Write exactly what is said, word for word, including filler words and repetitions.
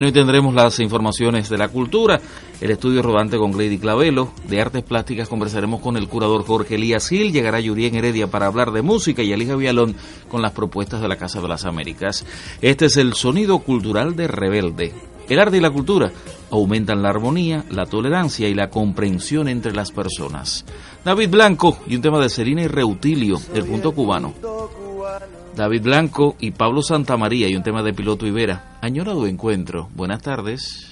Hoy tendremos las informaciones de la cultura, el estudio rodante con Glady Clavelo. De artes plásticas conversaremos con el curador Jorge Elías Gil. Llegará Yurien Heredia para hablar de música y Alija Villalón con las propuestas de la Casa de las Américas. Este es el sonido cultural de Rebelde. El arte y la cultura aumentan la armonía, la tolerancia y la comprensión entre las personas. David Blanco y un tema de Celina y Reutilio, el punto cubano. David Blanco y Pablo Santamaría y un tema de Piloto Ibera, Añorado Encuentro. Buenas tardes.